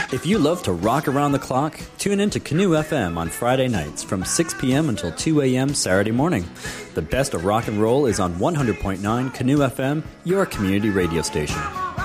If you love to rock around the clock, tune in to Canoe FM on Friday nights from 6 p.m. until 2 a.m. Saturday morning. The best of rock and roll is on 100.9 Canoe FM, your community radio station.